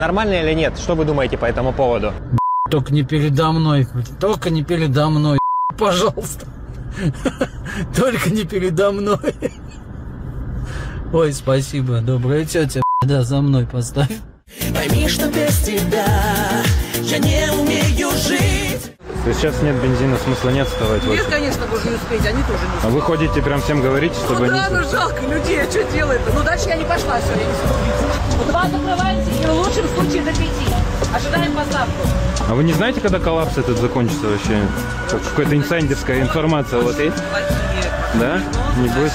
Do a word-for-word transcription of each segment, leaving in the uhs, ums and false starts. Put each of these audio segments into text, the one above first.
Нормально или нет? Что вы думаете по этому поводу? Только не передо мной, только не передо мной, пожалуйста. Только не передо мной. Ой, спасибо, добрая тетя, да, за мной поставь. Пойми, что без тебя я не умею жить. Сейчас нет бензина, смысла нет вставать. Нет, конечно, можно не успеть, они тоже не успеют. А вы ходите, прям всем говорите, чтобы ну, они... да, ну жалко людей, а что делать-то? Ну дальше я не пошла сегодня, не смогу. Два закрываете и в лучшем случае до пяти. Ожидаем поставку. А вы не знаете, когда коллапс этот закончится вообще? Какая-то инсайдерская информация. Вот. Да? Не будет?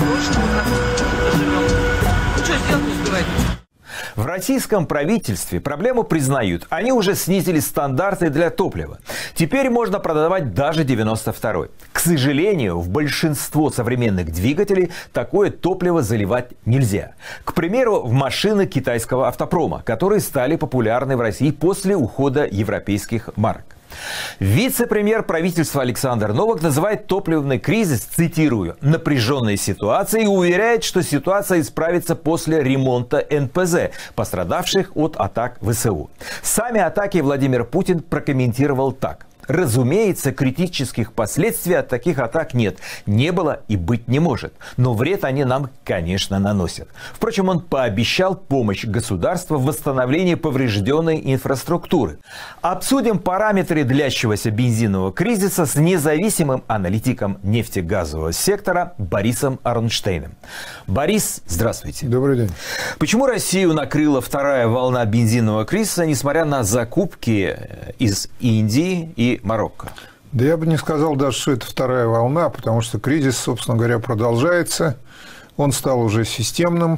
Ну что сделать не успеваете? В российском правительстве проблему признают. Они уже снизили стандарты для топлива. Теперь можно продавать даже девяносто второй. К сожалению, в большинство современных двигателей такое топливо заливать нельзя. К примеру, в машины китайского автопрома, которые стали популярны в России после ухода европейских марок. Вице-премьер правительства Александр Новак называет топливный кризис, цитирую, «напряженной ситуацией» и уверяет, что ситуация исправится после ремонта эн пэ зэ, пострадавших от атак вэ эс у. Сами атаки Владимир Путин прокомментировал так. Разумеется, критических последствий от таких атак нет. Не было и быть не может. Но вред они нам, конечно, наносят. Впрочем, он пообещал помощь государства в восстановлении поврежденной инфраструктуры. Обсудим параметры длящегося бензинового кризиса с независимым аналитиком нефтегазового сектора Борисом Арнштейном. Борис, здравствуйте. Добрый день. Почему Россию накрыла вторая волна бензинового кризиса, несмотря на закупки из Индии и Марокко? Да я бы не сказал даже, что это вторая волна, потому что кризис, собственно говоря, продолжается. Он стал уже системным.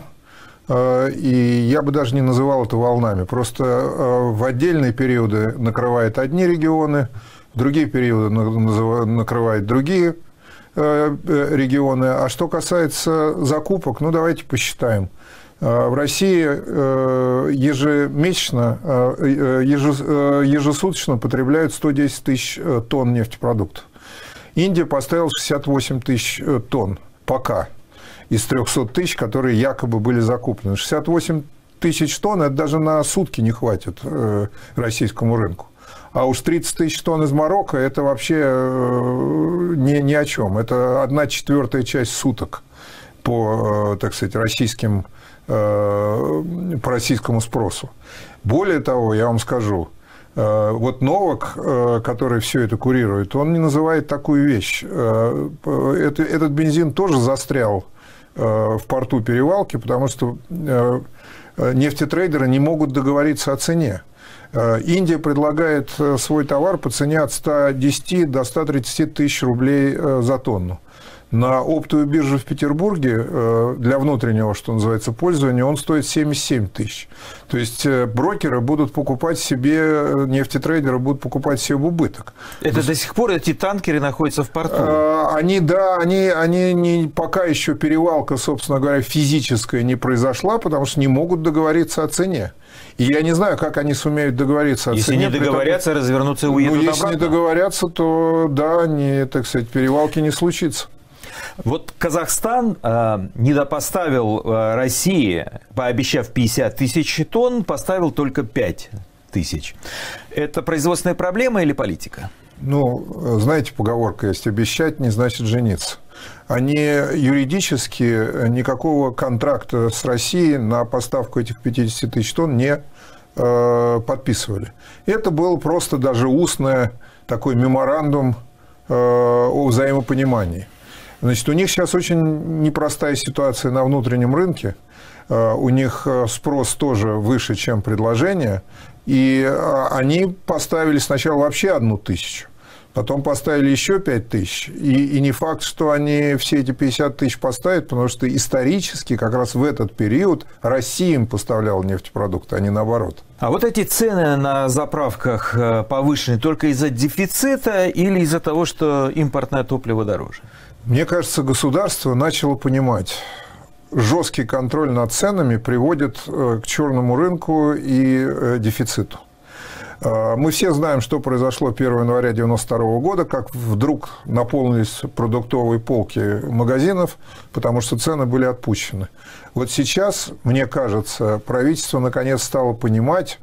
И я бы даже не называл это волнами. Просто в отдельные периоды накрывает одни регионы, в другие периоды накрывает другие регионы. А что касается закупок, ну давайте посчитаем. В России ежемесячно, ежесуточно потребляют сто десять тысяч тонн нефтепродуктов. Индия поставила шестьдесят восемь тысяч тонн пока из трёхсот тысяч, которые якобы были закуплены. шестьдесят восемь тысяч тонн – это даже на сутки не хватит российскому рынку. А уж тридцать тысяч тонн из Марокко – это вообще ни, ни о чем. Это одна четвертая часть суток по, так сказать, российским по российскому спросу. Более того, я вам скажу, вот Новак, который все это курирует, он не называет такую вещь. Это, этот бензин тоже застрял в порту перевалки, потому что нефтетрейдеры не могут договориться о цене. Индия предлагает свой товар по цене от ста десяти до ста тридцати тысяч рублей за тонну. На оптовой бирже в Петербурге для внутреннего, что называется, пользования он стоит семьдесят семь тысяч. То есть брокеры будут покупать себе, нефтетрейдеры будут покупать себе в убыток. Это до сих пор эти танкеры находятся в порту? Они, да, они, они не, пока еще перевалка, собственно говоря, физическая не произошла, потому что не могут договориться о цене. И я не знаю, как они сумеют договориться о если цене. Если не договорятся, том... развернуться и уедут ну, если обратно. не договорятся, то да, не, так сказать, перевалки не случится. Вот Казахстан э, недопоставил э, России, пообещав пятьдесят тысяч тонн, поставил только пять тысяч. Это производственная проблема или политика? Ну, знаете, поговорка есть: обещать не значит жениться. Они юридически никакого контракта с Россией на поставку этих пятидесяти тысяч тонн не э, подписывали. Это был просто даже устный такой меморандум э, о взаимопонимании. Значит, у них сейчас очень непростая ситуация на внутреннем рынке. У них спрос тоже выше, чем предложение. И они поставили сначала вообще одну тысячу, потом поставили еще пять тысяч. И, и не факт, что они все эти пятьдесят тысяч поставят, потому что исторически как раз в этот период Россия им поставляла нефтепродукты, а не наоборот. А вот эти цены на заправках повышены только из-за дефицита или из-за того, что импортное топливо дороже? Мне кажется, государство начало понимать, жесткий контроль над ценами приводит к черному рынку и дефициту. Мы все знаем, что произошло первого января девяносто второго года, как вдруг наполнились продуктовые полки магазинов, потому что цены были отпущены. Вот сейчас, мне кажется, правительство наконец стало понимать,